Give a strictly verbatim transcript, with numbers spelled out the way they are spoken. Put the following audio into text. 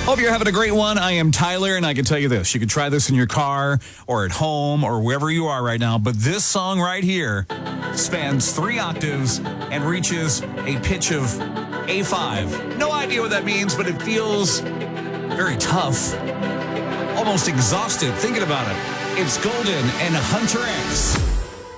Hope you're having a great one. I am Tyler, and I can tell you this. You can try this in your car or at home or wherever you are right now, but this song right here spans three octaves and reaches a pitch of A five. No idea what that means, but it feels very tough, almost exhausted thinking about it. It's Golden and Hunter X.